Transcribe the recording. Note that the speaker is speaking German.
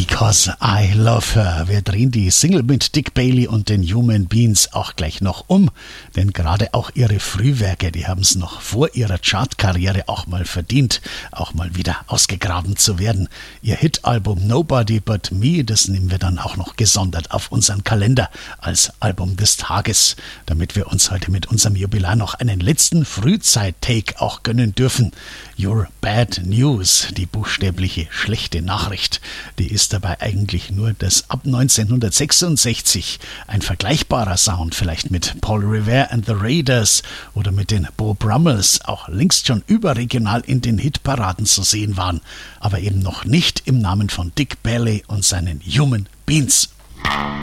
Because I Love Her. Wir drehen die Single mit Dick Bailey und den Human Beans auch gleich noch um, denn gerade auch ihre Frühwerke, die haben es noch vor ihrer Chartkarriere auch mal verdient, auch mal wieder ausgegraben zu werden. Ihr Hitalbum Nobody But Me, das nehmen wir dann auch noch gesondert auf unseren Kalender als Album des Tages, damit wir uns heute mit unserem Jubilar noch einen letzten Frühzeit-Take auch gönnen dürfen. Your Bad News, die buchstäbliche schlechte Nachricht, die ist dabei eigentlich nur, dass ab 1966 ein vergleichbarer Sound vielleicht mit Paul Revere and the Raiders oder mit den Beau Brummels auch längst schon überregional in den Hitparaden zu sehen waren, aber eben noch nicht im Namen von Dick Bailey und seinen Human Beans.